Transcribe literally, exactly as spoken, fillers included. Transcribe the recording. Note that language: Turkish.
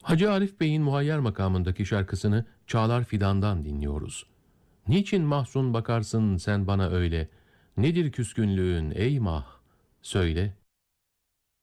Hacı Arif Bey'in Muhayyer makamındaki şarkısını Çağlar Fidan'dan dinliyoruz. Niçin mahzun bakarsın sen bana öyle? Nedir küskünlüğün ey mah? Söyle.